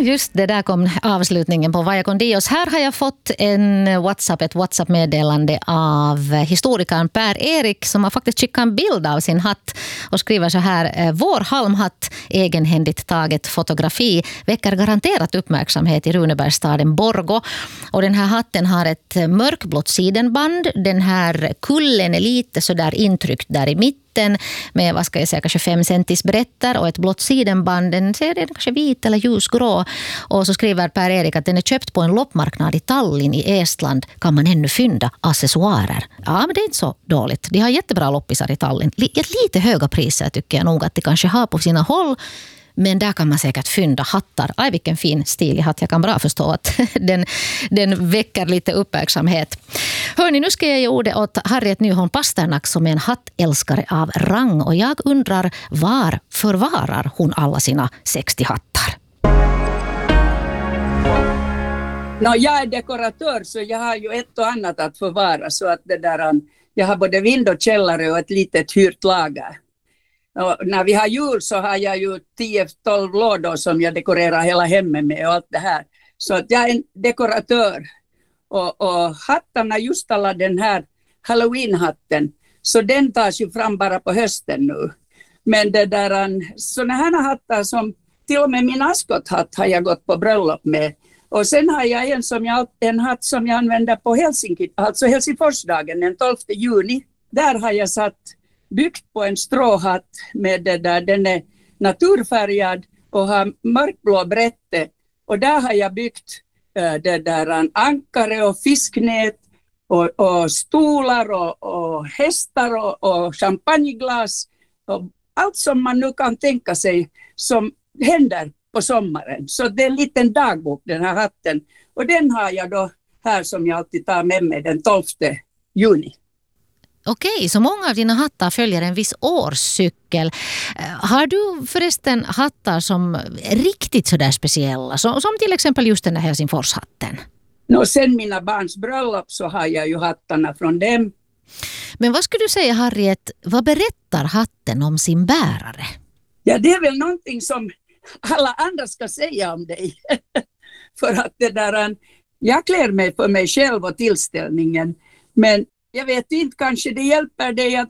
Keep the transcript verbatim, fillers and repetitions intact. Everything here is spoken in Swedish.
Just det, där kom avslutningen på Vaya con Dios. Här har jag fått en WhatsApp, ett WhatsApp-meddelande av historikern Per-Erik som har faktiskt skickat en bild av sin hatt och skriver så här: vår halmhatt, egenhändigt taget fotografi, väcker garanterat uppmärksamhet i Runebergsstaden Borgo. Och den här hatten har ett mörkblått sidenband. Den här kullen är lite så där intryckt där i mitten med, vad ska jag säga, kanske fem centis brättar och ett blått sidenband. Den ser det kanske vit eller ljusgrå. Och så skriver Per-Erik att den är köpt på en loppmarknad i Tallinn i Estland. Kan man ännu fynda accessoarer? Ja, men det är inte så dåligt. De har jättebra loppisar i Tallinn. Lite höga priser tycker jag nog att de kanske har på sina håll. Men där kan man säkert fynda hattar. Aj, vilken fin stilig hatt. Jag kan bra förstå att den, den väcker lite uppmärksamhet. Hörni, nu ska jag ge ordet åt Harriet Nyholm Pasternak som är en hattälskare av rang. Och jag undrar, var förvarar hon alla sina sextio hattar? No, jag är dekoratör så jag har ju ett och annat att förvara. Så att det där, jag har både vind och källare och ett litet hyrt lager. Och när vi har jul så har jag ju tio tolv lådor som jag dekorerar hela hemmet med och allt det här. Så att jag är en dekoratör. Och, och hattarna, just alla den här Halloween-hatten, så den tas ju fram bara på hösten nu. Men det där, såna här hattar som, till och med min askothatt har jag gått på bröllop med. Och sen har jag en, som jag, en hatt som jag använder på Helsinki, alltså Helsingforsdagen den tolfte juni. Där har jag satt byggt på en stråhatt med det där, den är naturfärgad och har mörkblå brätte. Och där har jag byggt äh, det där en ankare och fisknät och, och stolar och, och hästar och, och champagneglas och allt som man nu kan tänka sig som händer på sommaren. Så det är en liten dagbok, den här hatten. Och den har jag då här som jag alltid tar med mig den tolfte juni. Okej, så många av dina hattar följer en viss årscykel. Har du förresten hattar som är riktigt sådär speciella? Som, som till exempel just den här Helsingforshatten? Och sen mina barns bröllop så har jag ju hattarna från dem. Men vad skulle du säga, Harriet, vad berättar hatten om sin bärare? Ja, det är väl någonting som alla andra ska säga om dig. För att det där, jag klär mig för mig själv och tillställningen. Men jag vet inte, kanske det hjälper dig att